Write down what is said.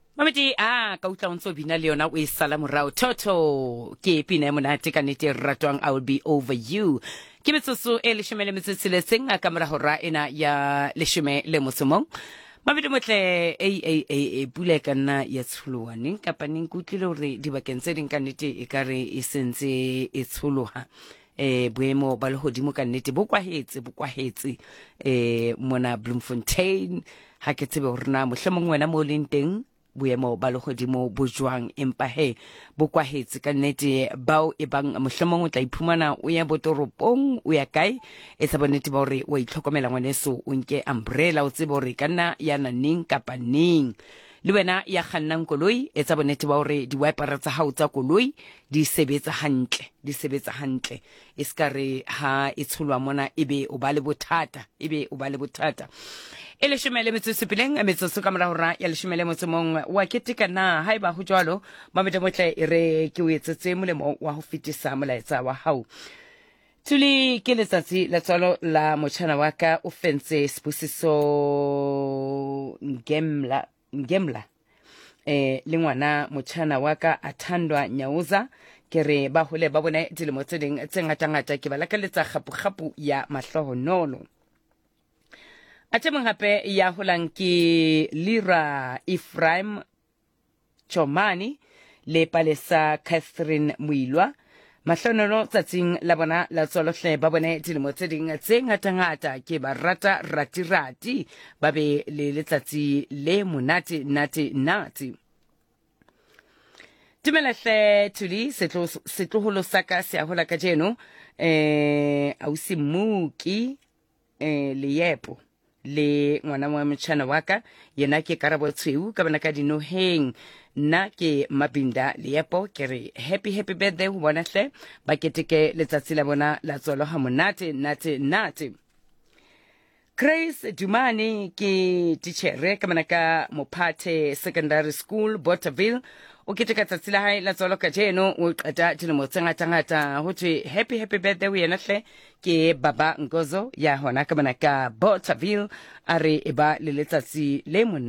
Mamedi ka utla ntso bina le yona o e sala morao Toto ke pina monate ka nete ratwang I will be over you ke metsotso e leshome le metsotsheletseng ka mora hora ena ya leshome le mosomong Mamedi motle pula ka nna ya tsholowane kapa ning kutlile hore dibakeng tse ding ka nete e kare e sentse e tsholoha boemo ba lehodimo ka nnete bo kwahetse mona Bloemfontein ha ke tsebe hore na mohlomong wena mo leng teng boemo ba lehodimo bo jwang empa bo kwahetse ka nnete bao e bang mohlomong o tla iphumana o ya botoropong o ya kae e sa bonnete ba hore o itlhokomela ngwaneso o nke umbrella o tsebe hore ka nna ya ning kapa ning le wena ya khannang koloi e tsa bonnete ba hore di-wiper tsa hao tsa koloi di sebetsa hantle e skare ha e tsholwa mona ebe o ba le bothata e leshome le metsotso-pileng a metsotso ka mora hora ya leshome le motsomong wa keteka na ha eba ho jwalo Mamedi motle e re ke o etsetse molemo wa ho fetisa molaetsa wa hao Tuli ke letsatsi la tswalo la motjhana wa ka o fentse Sibusiso Ngemla le ngwana motjhana wa ka Athandwa Nyauza ke re ba hole ba bona dilemo tse ding tse ngata ke ba lakaletsa kgapu ya mahlohonolo Ate monghape ya holang ke Lira Ephraim Chomani le Palesa Catherine Muilwa mahlohonolo tsatsing la bona la tsolohle ba bona dilemo tse ding tse ngata ke ba rati ba be le letsatsi le monate nati Tumelahle Tuli setloholo saka se a hola ka jeno ausi Muki le Yepo le ngwana wa motjhana wa ka yena ke Karabo Tshweu ka bana ka dinoheng nna ke Mabinda Leepo ke re happy birthday ho bona hle ba keteke letsatsi la bona la tsolo ha monate nate Grace Dumane ke teacher ka bana ka Mophathe Secondary School Botterville o keteka tsatsi la hae la tsolo ka jeno o qeta dilemo tse ngata ho thwe happy birthday ho yena hle ke Baba Ngozo ya hona ka bana ka Botterville are eba le letsatsi le